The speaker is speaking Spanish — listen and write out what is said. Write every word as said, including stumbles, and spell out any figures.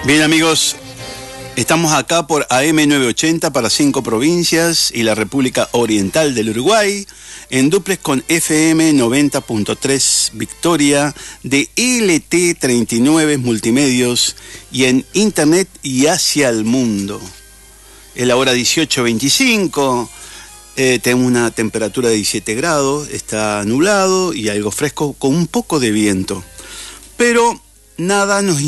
Bien, amigos, estamos acá por A M novecientos ochenta para cinco provincias y la República Oriental del Uruguay, en duplex con F M noventa punto tres Victoria, de L T treinta y nueve Multimedios y en internet y hacia el mundo. Es la hora dieciocho veinticinco, eh, tenemos una temperatura de diecisiete grados, está nublado y algo fresco con un poco de viento. Pero nada nos